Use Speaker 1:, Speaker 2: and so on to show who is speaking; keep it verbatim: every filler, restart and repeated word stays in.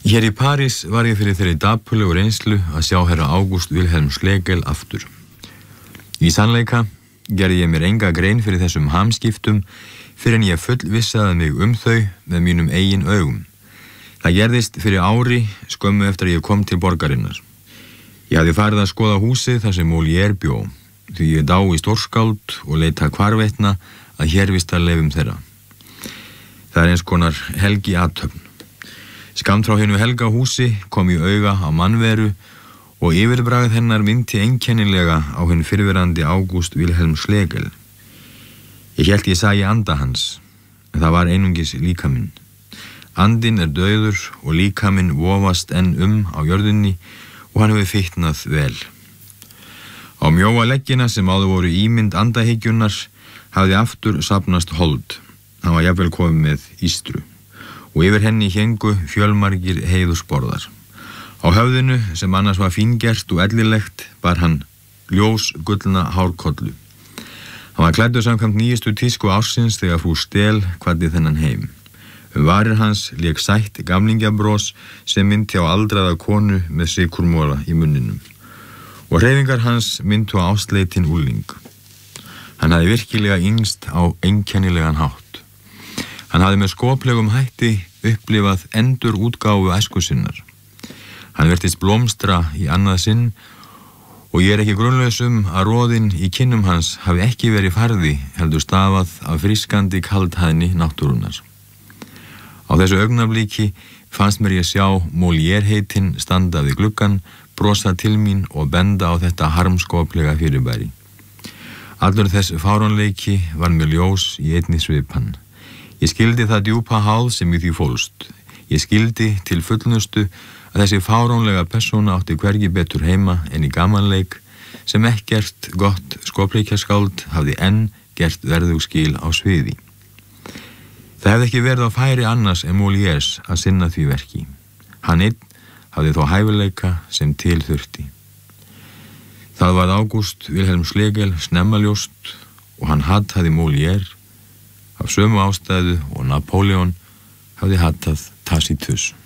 Speaker 1: Hér í París var ég fyrir þeirri dapurlegu reynslu að sjá herra August Wilhelm Schlegel aftur. Í sannleika gerði ég mér enga grein fyrir þessum hamskiptum fyrir en ég fullvissaði mig um þau með mínum eigin augum. Það gerðist fyrir ári skömmu eftir að ég kom til borgarinnar. Ég hafði farið að skoða húsið þar sem Molière bjó, því ég dá í stórskáld og leita hvarvetna að hérvista lefum þeirra. Það er eins konar helgi athöfn. Skammt frá hinu helga húsi kom ég auga á mannveru og yfirbragð hennar minnti einkennilega á hinn fyrrverandi August Wilhelm Schlegel. Ég hélt ég sæi anda hans, en það var einungis líkaminn. Andinn er dauður og líkaminn vofast enn um á jörðinni og hann hefur fitnað vel. Á mjóa leggina sem áður voru ímynd andahyggjunnar hafði aftur safnast hold. Hann var jafnvel komið með ístru og yfir henni héngu fjölmargir heiðursborðar. Á höfðinu, sem annars var fíngert og ellilegt, bar hann ljós gullna hárkollu. Hann var klæddur samkvæmt nýjustu tísku ársins þegar frú Stel kvaddi þennan heim. Um varir hans lék sætt gamlingjabros sem minnti á aldraða konu með sykurmola í munninum. Og hreyfingar hans minntu á ástleitin úling. Hann hafði virkilega yngst á einkennilegan hátt. Hann hafði með skoplegum hætti upplifað endur útgáfu æsku sinnar. Hann virtist blómstra í annað sinn og ég er ekki grunlaus um að roðinn í kinnum hans hafi ekki verið farði heldur stafað af frískandi kaldhæðni náttúrunnar. Á þessu augnablíki fannst mér ég sjá Molière heitinn standa við gluggan, brosa til mín og benda á þetta harmskoplega fyrirbæri. Allur þess fáránleiki var mér ljós í einni svipan. Ég skildi það djúpa háð sem í því fólst. Ég skildi til fullnustu að þessi fáránlega persóna átti hvergi betur heima en í gamanleik sem ekkert gott skopleikjaskáld hafði enn gert verðug skil á sviði. Það hefði ekki verið á færi annars en Molières að sinna því verki. Hann einn hafði þó hæfileika sem til þurfti. Það var August Wilhelm Schlegel snemmaljóst og hann hataði Molière af sömu ástæðu og Napoleon hafði hatað Tacitus.